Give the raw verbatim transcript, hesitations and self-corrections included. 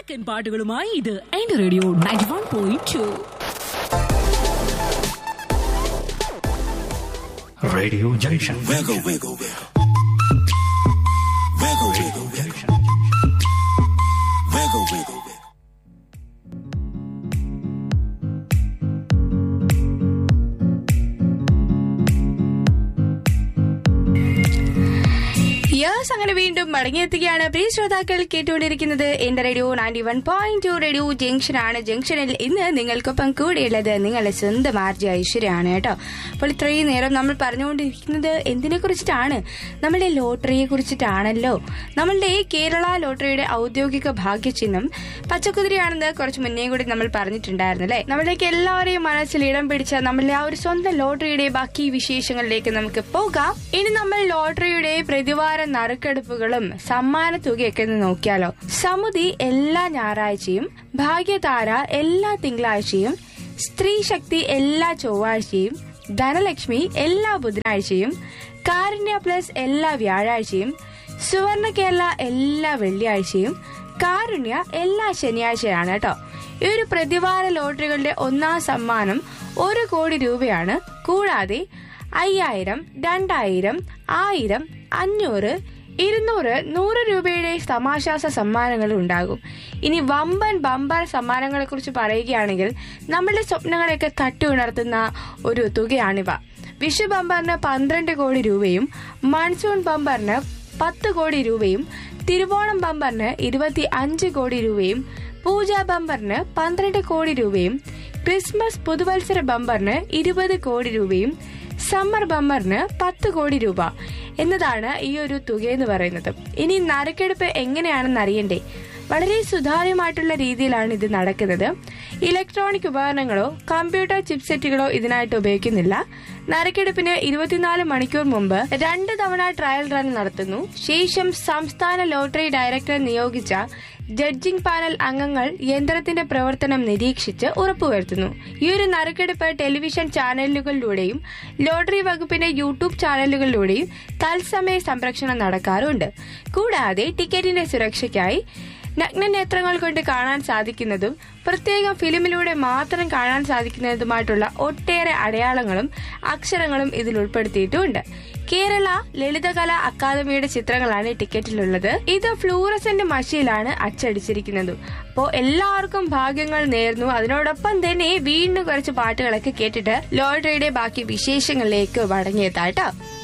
കിടുക്കൻ പാട്ടുകളുമായി ഇത് എന്റെ radio ninety one point two radio junction. Wiggle, wiggle, wiggle. Wiggle, wiggle, wiggle. Wiggle, wiggle, wiggle. Yes, അങ്ങനെ വീണ്ടും മടങ്ങിയെത്തുകയാണ് പ്രിയ ശ്രോതാക്കൾ. കേട്ടുകൊണ്ടിരിക്കുന്നത് എന്റെ radio ninety one point two radio junction ആണ്. ജംഗ്ഷനിൽ ഇന്ന് നിങ്ങൾക്കൊപ്പം കൂടെയുള്ളത് നിങ്ങളുടെ സ്വന്തം ആർജി ഐശ്വര്യാണ് കേട്ടോ. അപ്പോൾ ഇത്രയും നേരം നമ്മൾ പറഞ്ഞുകൊണ്ടിരിക്കുന്നത് എന്തിനെ കുറിച്ചിട്ടാണ്? നമ്മളുടെ ലോട്ടറിയെ കുറിച്ചിട്ടാണല്ലോ. നമ്മളുടെ കേരള ലോട്ടറിയുടെ ഔദ്യോഗിക ഭാഗ്യചിഹ്നം പച്ചക്കുതിരയാണെന്ന് കുറച്ച് മുന്നേ കൂടി നമ്മൾ പറഞ്ഞിട്ടുണ്ടായിരുന്നു അല്ലെ. നമ്മളുടെയൊക്കെ എല്ലാവരെയും മനസ്സിൽ ഇടം പിടിച്ച നമ്മളുടെ ആ ഒരു സ്വന്തം ലോട്ടറിയുടെ ബാക്കി വിശേഷങ്ങളിലേക്ക് നമുക്ക് പോകാം. ഇനി നമ്മൾ ലോട്ടറിയുടെ പ്രതിവാര നറുക്കെടുപ്പുകളും സമ്മാന തുകയൊക്കെ ഒന്ന് നോക്കിയാലോ. സമുദി എല്ലാ ഞായറാഴ്ചയും, ഭാഗ്യതാര എല്ലാ തിങ്കളാഴ്ചയും, സ്ത്രീ ശക്തി എല്ലാ ചൊവ്വാഴ്ചയും, ധനലക്ഷ്മി എല്ലാ ബുധനാഴ്ചയും, കാരുണ്യ പ്ലസ് എല്ലാ വ്യാഴാഴ്ചയും, സുവർണ കേരള എല്ലാ വെള്ളിയാഴ്ചയും, കാരുണ്യ എല്ലാ ശനിയാഴ്ചയാണ് കേട്ടോ. ഈ ഒരു പ്രതിവാര ലോട്ടറികളുടെ ഒന്നാം സമ്മാനം ഒരു കോടി രൂപയാണ്. കൂടാതെ അയ്യായിരം, രണ്ടായിരം, ആയിരം, അഞ്ഞൂറ്, ഇരുന്നൂറ്, നൂറ് രൂപയുടെ തമാശാസ സമ്മാനങ്ങൾ ഉണ്ടാകും. ഇനി വമ്പൻ ബമ്പർ സമ്മാനങ്ങളെ കുറിച്ച് പറയുകയാണെങ്കിൽ നമ്മളുടെ സ്വപ്നങ്ങളെയൊക്കെ തട്ടി ഉണർത്തുന്ന ഒരു തുകയാണിവ. വിഷു ബമ്പറിന് പന്ത്രണ്ട് കോടി രൂപയും, മൺസൂൺ ബമ്പറിന് പത്ത് കോടി രൂപയും, തിരുവോണം ബമ്പറിന് ഇരുപത്തി അഞ്ച് കോടി രൂപയും, പൂജ ബമ്പറിന് പന്ത്രണ്ട് കോടി രൂപയും, ക്രിസ്മസ് പുതുവത്സര ബമ്പറിന് ഇരുപത് കോടി രൂപയും, സമ്മർ ബമ്പറിന് പത്ത് കോടി രൂപ എന്നതാണ് ഈ ഒരു തുക എന്ന് പറയുന്നത്. ഇനി നറുക്കെടുപ്പ് എങ്ങനെയാണെന്ന് അറിയണ്ടേ? വളരെ സുതാര്യമായിട്ടുള്ള രീതിയിലാണ് ഇത് നടക്കുന്നത്. ഇലക്ട്രോണിക് ഉപകരണങ്ങളോ കമ്പ്യൂട്ടർ ചിപ്സെറ്റുകളോ ഇതിനായിട്ട് ഉപയോഗിക്കുന്നില്ല. നറുക്കെടുപ്പിന് ഇരുപത്തിനാല് മണിക്കൂർ മുമ്പ് രണ്ട് തവണ ട്രയൽ റൺ നടത്തുന്നു. ശേഷം സംസ്ഥാന ലോട്ടറി ഡയറക്ടർ നിയോഗിച്ച ജഡ്ജിംഗ് പാനൽ അംഗങ്ങൾ യന്ത്രത്തിന്റെ പ്രവർത്തനം നിരീക്ഷിച്ച് ഉറപ്പുവരുത്തുന്നു. ഈ ഒരു നറുക്കെടുപ്പ് ടെലിവിഷൻ ചാനലുകളിലൂടെയും ലോട്ടറി വകുപ്പിന്റെ യൂട്യൂബ് ചാനലുകളിലൂടെയും തത്സമയ സംപ്രേഷണം നടക്കാറുണ്ട്. കൂടാതെ ടിക്കറ്റിന്റെ സുരക്ഷയ്ക്കായി നഗ്നനേത്രങ്ങൾ കൊണ്ട് കാണാൻ സാധിക്കുന്നതും പ്രത്യേകം ഫിലിമിലൂടെ മാത്രം കാണാൻ സാധിക്കുന്നതുമായിട്ടുള്ള ഒട്ടേറെ അടയാളങ്ങളും അക്ഷരങ്ങളും ഇതിൽ ഉൾപ്പെടുത്തിയിട്ടുമുണ്ട്. കേരള ലളിതകലാ അക്കാദമിയുടെ ചിത്രങ്ങളാണ് ടിക്കറ്റിലുള്ളത്. ഇത് ഫ്ലൂറസെന്റ് മഷിയിലാണ് അച്ചടിച്ചിരിക്കുന്നത്. അപ്പോ എല്ലാവർക്കും ഭാഗ്യങ്ങൾ നേർന്നു. അതിനോടൊപ്പം തന്നെ വീണ്ടും കുറച്ച് പാട്ടുകളൊക്കെ കേട്ടിട്ട് ലോട്ടറിയുടെ ബാക്കി വിശേഷങ്ങളിലേക്ക് മടങ്ങിയെത്താട്ടോ.